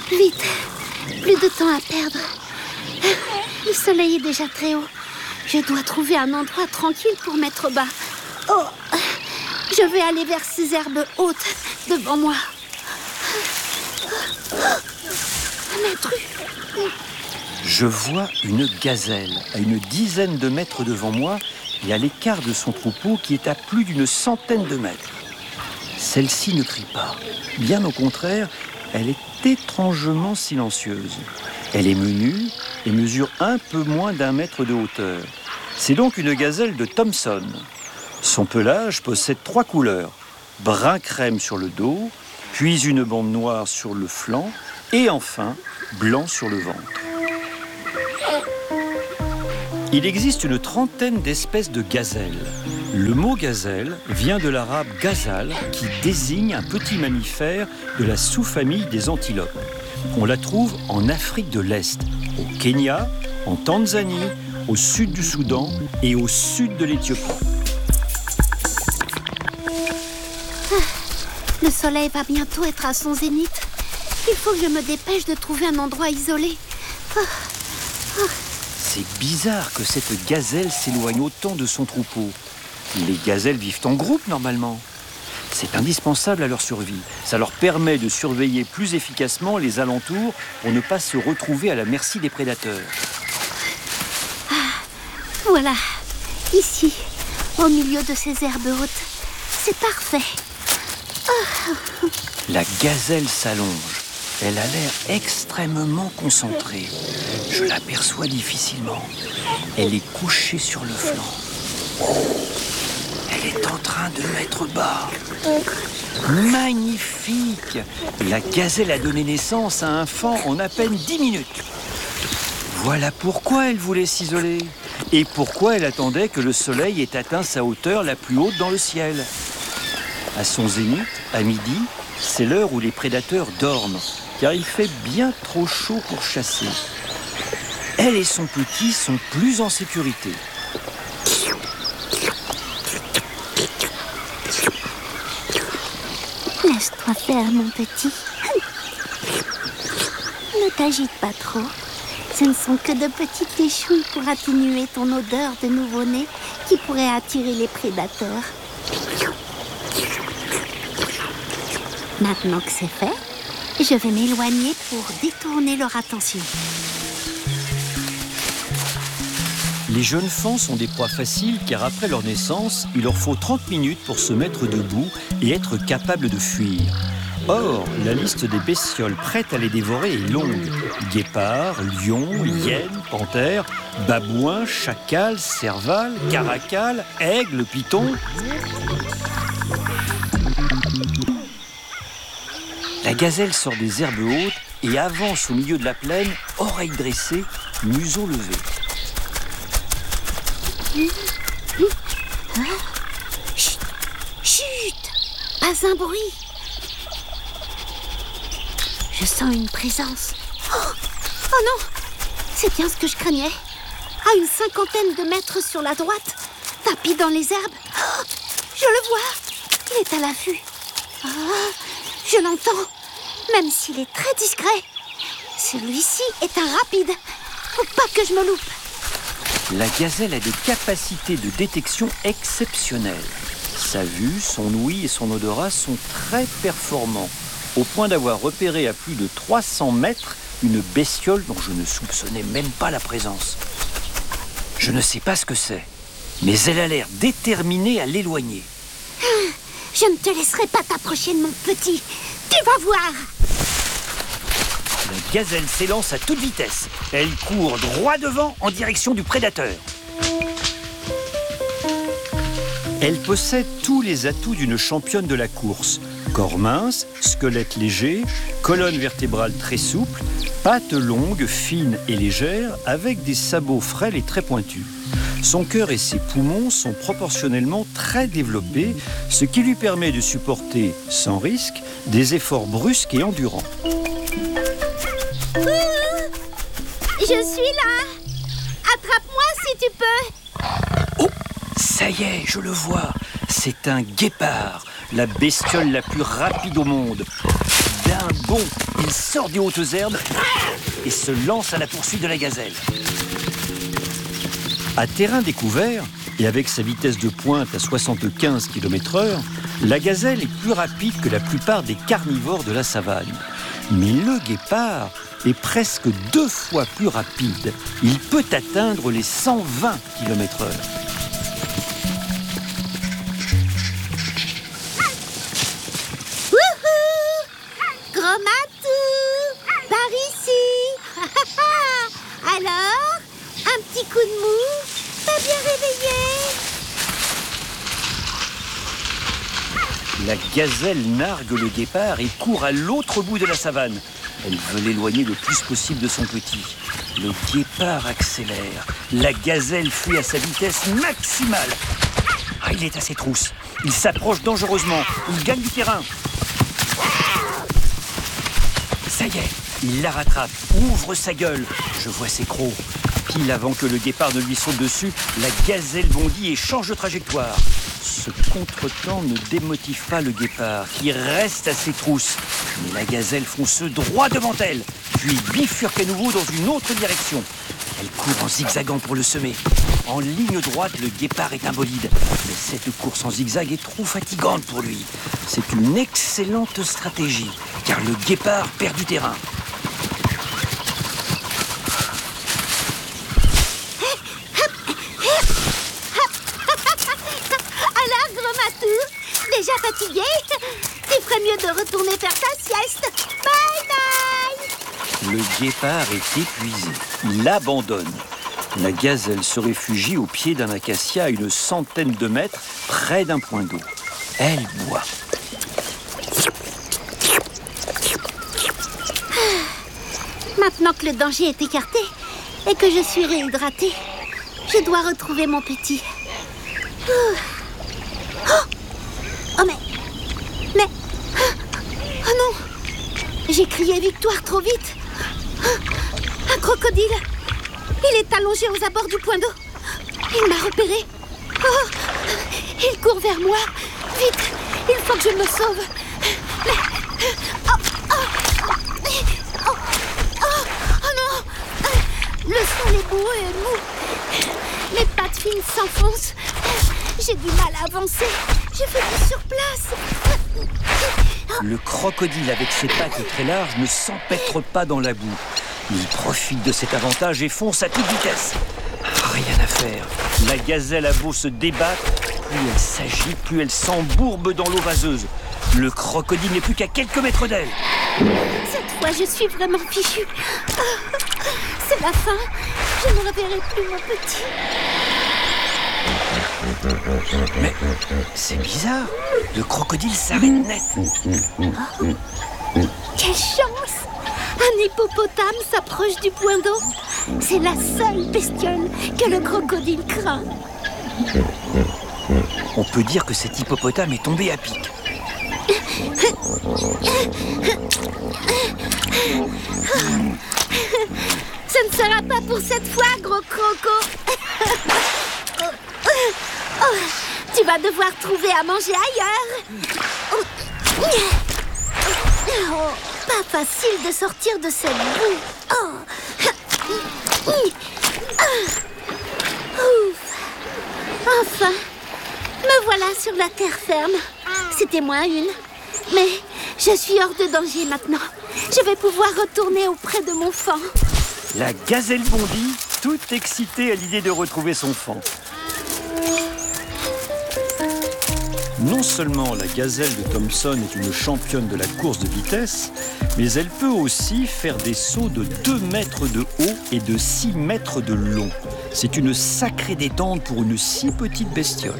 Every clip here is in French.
Vite, plus de temps à perdre. Le soleil est déjà très haut. Je dois trouver un endroit tranquille pour mettre bas. Oh, je vais aller vers ces herbes hautes devant moi. Un intrus. Je vois une gazelle à une dizaine de mètres devant moi et à l'écart de son troupeau qui est à plus d'une centaine de mètres. Celle-ci ne crie pas. Bien au contraire, elle est étrangement silencieuse. Elle est menue et mesure un peu moins d'1 mètre de hauteur. C'est donc une gazelle de Thomson. Son pelage possède 3 couleurs. Brun crème sur le dos, puis une bande noire sur le flanc et enfin blanc sur le ventre. Il existe une trentaine d'espèces de gazelles. Le mot gazelle vient de l'arabe ghazal qui désigne un petit mammifère de la sous-famille des antilopes. On la trouve en Afrique de l'Est, au Kenya, en Tanzanie, au sud du Soudan et au sud de l'Éthiopie. Le soleil va bientôt être à son zénith. Il faut que je me dépêche de trouver un endroit isolé. C'est bizarre que cette gazelle s'éloigne autant de son troupeau. Les gazelles vivent en groupe normalement. C'est indispensable à leur survie. Ça leur permet de surveiller plus efficacement les alentours pour ne pas se retrouver à la merci des prédateurs. Voilà, ici, au milieu de ces herbes hautes. C'est parfait. La gazelle s'allonge. Elle a l'air extrêmement concentrée. Je l'aperçois difficilement. Elle est couchée sur le flanc. Elle est en train de mettre bas. Magnifique! La gazelle a donné naissance à un faon en à peine 10 minutes. Voilà pourquoi elle voulait s'isoler. Et pourquoi elle attendait que le soleil ait atteint sa hauteur la plus haute dans le ciel. À son zénith, à midi, c'est l'heure où les prédateurs dorment, car il fait bien trop chaud pour chasser. Elle et son petit sont plus en sécurité. Laisse-toi faire, mon petit. Ne t'agite pas trop. Ce ne sont que de petites échouilles pour atténuer ton odeur de nouveau-né qui pourrait attirer les prédateurs. Maintenant que c'est fait, je vais m'éloigner pour détourner leur attention. Les jeunes faons sont des proies faciles car après leur naissance, il leur faut 30 minutes pour se mettre debout et être capables de fuir. Or, la liste des bestioles prêtes à les dévorer est longue. Guépards, lions, hyènes, panthères, babouins, chacals, servals, caracals, aigles, pitons. La gazelle sort des herbes hautes et avance au milieu de la plaine, oreilles dressées, museau levé. Chut, chut, pas un bruit. Je sens une présence. Oh non, c'est bien ce que je craignais. À une 50aine de mètres sur la droite, tapis dans les herbes. Oh, je le vois, il est à l'affût. Oh, je l'entends, même s'il est très discret. Celui-ci est un rapide. Faut pas que je me loupe. La gazelle a des capacités de détection exceptionnelles. Sa vue, son ouïe et son odorat sont très performants, au point d'avoir repéré à plus de 300 mètres une bestiole dont je ne soupçonnais même pas la présence. Je ne sais pas ce que c'est, mais elle a l'air déterminée à l'éloigner. Je ne te laisserai pas t'approcher de mon petit. Tu vas voir. La gazelle s'élance à toute vitesse. Elle court droit devant en direction du prédateur. Elle possède tous les atouts d'une championne de la course. Corps mince, squelette léger, colonne vertébrale très souple, pattes longues, fines et légères, avec des sabots frêles et très pointus. Son cœur et ses poumons sont proportionnellement très développés, ce qui lui permet de supporter, sans risque, des efforts brusques et endurants. Je suis là. Attrape-moi si tu peux. Oh, ça y est, je le vois. C'est un guépard, la bestiole la plus rapide au monde. D'un bond, il sort des hautes herbes et se lance à la poursuite de la gazelle. À terrain découvert, et avec sa vitesse de pointe à 75 km/h, la gazelle est plus rapide que la plupart des carnivores de la savane. Mais le guépard est presque 2 fois plus rapide. Il peut atteindre les 120 km/h. Gros Matou, par ici. Alors, un petit coup de mou, pas bien réveillé? La gazelle nargue le guépard et court à l'autre bout de la savane. Elle veut l'éloigner le plus possible de son petit. Le guépard accélère. La gazelle fuit à sa vitesse maximale. Ah, il est à ses trousses. Il s'approche dangereusement. Il gagne du terrain. Ça y est, il la rattrape, ouvre sa gueule. Je vois ses crocs. Pile avant que le guépard ne lui saute dessus, la gazelle bondit et change de trajectoire. Ce contretemps ne démotive pas le guépard, qui reste à ses trousses. Mais la gazelle fonce droit devant elle, puis bifurque à nouveau dans une autre direction. Elle court en zigzagant pour le semer. En ligne droite, le guépard est un bolide. Mais cette course en zigzag est trop fatigante pour lui. C'est une excellente stratégie, car le guépard perd du terrain. Alors, Gros Matou, déjà fatigué? Tu ferais mieux de retourner faire ta sieste. Bye bye. Le guépard est épuisé. Il abandonne. La gazelle se réfugie au pied d'un acacia à une centaine de mètres, près d'un point d'eau. Elle boit. Maintenant que le danger est écarté et que je suis réhydratée, je dois retrouver mon petit. Oh mais... Oh non! J'ai crié victoire trop vite. Un crocodile! Il est allongé aux abords du point d'eau. Il m'a repéré. Oh, il court vers moi. Vite, il faut que je me sauve. Oh non! Le sol est boueux et mou. Mes pattes fines s'enfoncent. J'ai du mal à avancer. Je fais du surplace. Le crocodile, avec ses pattes très larges, ne s'empêtre pas dans la boue. Il profite de cet avantage et fonce à toute vitesse. Rien à faire. La gazelle a beau se débattre, plus elle s'agite, plus elle s'embourbe dans l'eau vaseuse. Le crocodile n'est plus qu'à quelques mètres d'elle. Cette fois, je suis vraiment fichue. C'est la fin. Je ne reverrai plus mon petit. Mais c'est bizarre. Le crocodile s'arrête net. Quelle chance! Un hippopotame s'approche du point d'eau. C'est la seule bestiole que le crocodile craint. On peut dire que cet hippopotame est tombé à pic. Ce ne sera pas pour cette fois, gros croco. Oh, tu vas devoir trouver à manger ailleurs. Oh, pas facile de sortir de cette boue. Ouf. Enfin, me voilà sur la terre ferme. C'était moins une. Mais je suis hors de danger maintenant. Je vais pouvoir retourner auprès de mon faon. La gazelle bondit, toute excitée à l'idée de retrouver son faon. Non seulement la gazelle de Thompson est une championne de la course de vitesse, mais elle peut aussi faire des sauts de 2 mètres de haut et de 6 mètres de long. C'est une sacrée détente pour une si petite bestiole.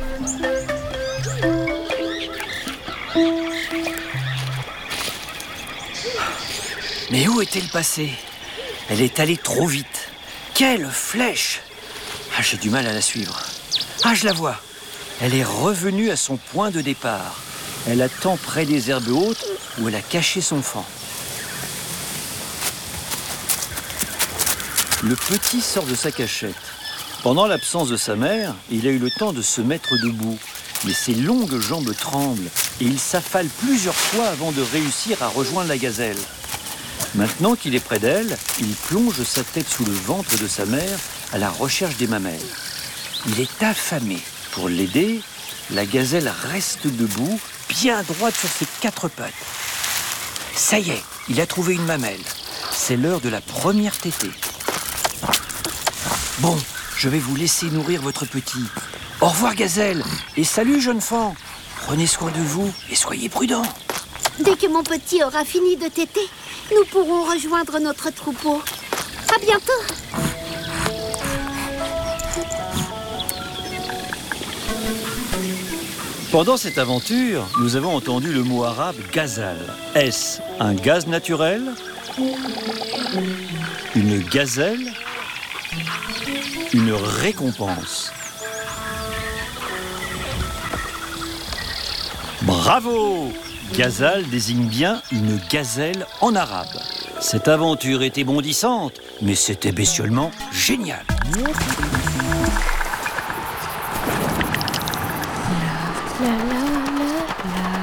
Mais où est-elle passée? Elle est allée trop vite. Quelle flèche! Ah, j'ai du mal à la suivre. Ah, je la vois. Elle est revenue à son point de départ. Elle attend près des herbes hautes où elle a caché son faon. Le petit sort de sa cachette. Pendant l'absence de sa mère, il a eu le temps de se mettre debout. Mais ses longues jambes tremblent et il s'affale plusieurs fois avant de réussir à rejoindre la gazelle. Maintenant qu'il est près d'elle, il plonge sa tête sous le ventre de sa mère à la recherche des mamelles. Il est affamé. Pour l'aider, la gazelle reste debout, bien droite sur ses 4 pattes. Ça y est, il a trouvé une mamelle. C'est l'heure de la première tétée. Bon, je vais vous laisser nourrir votre petit. Au revoir, gazelle, et salut, jeune fan. Prenez soin de vous et soyez prudents. Dès que mon petit aura fini de téter, nous pourrons rejoindre notre troupeau. À bientôt. Pendant cette aventure, nous avons entendu le mot arabe gazal. Est-ce un gaz naturel? Une gazelle? Une récompense? Bravo! Gazal désigne bien une gazelle en arabe. Cette aventure était bondissante, mais c'était bestiolement génial. La la la la.